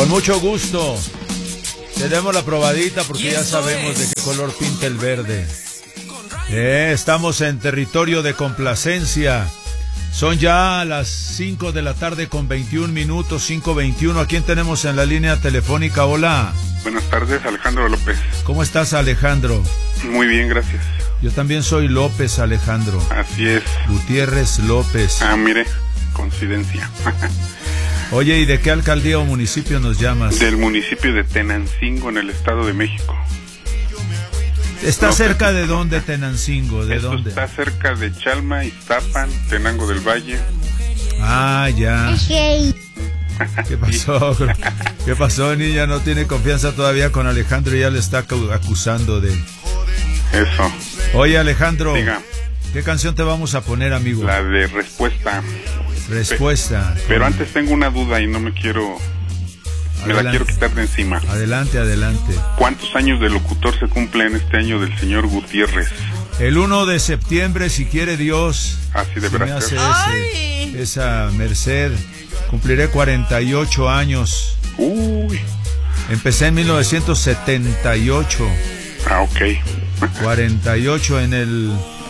Con mucho gusto. Te demos la probadita porque ya sabemos de qué color pinta el verde. Estamos en territorio de complacencia. Son ya las 5 de la tarde con 21 minutos, 5:21. ¿A quién tenemos en la línea telefónica? Hola. Buenas tardes, Alejandro López. ¿Cómo estás, Alejandro? Muy bien, gracias. Yo también soy López, Alejandro. Así es. Gutiérrez López. Ah, mire, coincidencia. Oye, ¿y de qué alcaldía o municipio nos llamas? Del municipio de Tenancingo, en el Estado de México. ¿Está cerca de dónde, Tenancingo? ¿De dónde? Está cerca de Chalma, Iztapan, Tenango del Valle. Ah, ya. ¿Qué pasó? ¿Qué pasó, niña? No tiene confianza todavía con Alejandro y ya le está acusando de... Eso. Oye, Alejandro. Diga. ¿Qué canción te vamos a poner, amigo? La de Respuesta. Respuesta. Pero antes tengo una duda y no me quiero... Me la quiero quitar de encima. Adelante, adelante. ¿Cuántos años de locutor se cumplen este año del señor Gutiérrez? El 1 de septiembre, si quiere Dios. Así deberá ser. Esa merced. Cumpliré 48 años. Uy. Empecé en 1978. Ah, ok. 48 en el...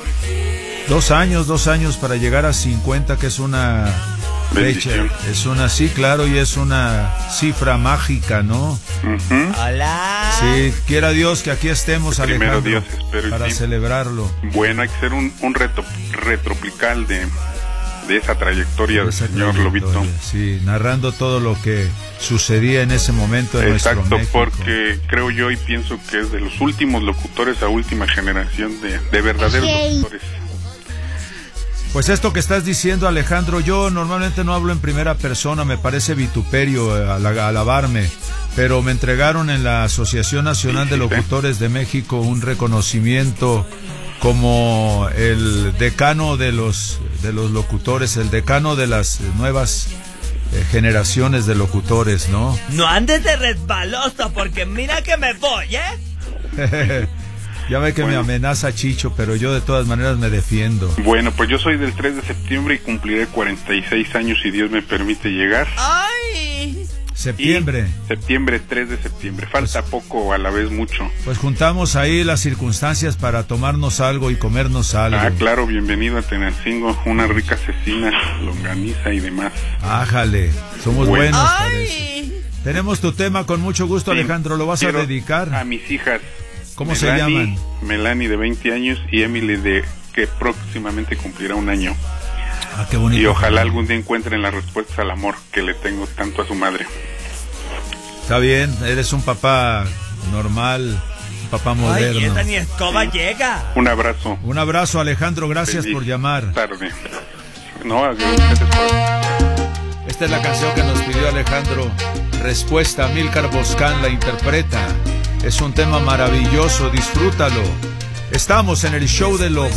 2 años para llegar a 50, que es una... Bendición. Es una, sí, claro, y es una cifra mágica, ¿no? Hola. Sí, quiera Dios que aquí estemos, Primero Alejandro, Dios, espero, para sí. Celebrarlo. Bueno, hay que hacer un retroplical de esa trayectoria del señor Lobito. Sí, narrando todo lo que sucedía en ese momento en nuestro México. Exacto, porque creo yo y pienso que es de los últimos locutores a última generación de verdaderos locutores. Pues esto que estás diciendo, Alejandro, yo normalmente no hablo en primera persona, me parece vituperio alabarme, pero me entregaron en la Asociación Nacional de Locutores de México un reconocimiento como el decano de los locutores, el decano de las nuevas generaciones de locutores, ¿no? No andes de resbaloso, porque mira que me voy, ¿eh? Ya ve que me amenaza Chicho, pero yo de todas maneras me defiendo. Bueno, pues yo soy del 3 de septiembre y cumpliré 46 años si Dios me permite llegar. ¡Ay! Septiembre. Septiembre, 3 de septiembre. Falta poco, a la vez mucho. Pues juntamos ahí las circunstancias para tomarnos algo y comernos algo. Ah, claro, bienvenido a Tenancingo, una rica cecina, longaniza y demás. Ájale, somos buenos para ¡Ay! eso. Tenemos tu tema con mucho gusto, sí, Alejandro, ¿lo vas a dedicar? A mis hijas. ¿Cómo se llaman? Melanie, de 20 años, y Emily, que próximamente cumplirá 1 año. Ah, qué bonito. Y ojalá algún día encuentren las respuestas al amor que le tengo tanto a su madre. Está bien, eres un papá normal, un papá moderno. Ay, esa ni escoba llega. Un abrazo. Un abrazo, Alejandro, gracias por llamar. Tarde. No, gracias por... Esta es la canción que nos pidió Alejandro. Respuesta, Amílcar Boscán la interpreta. Es un tema maravilloso, disfrútalo. Estamos en el show de los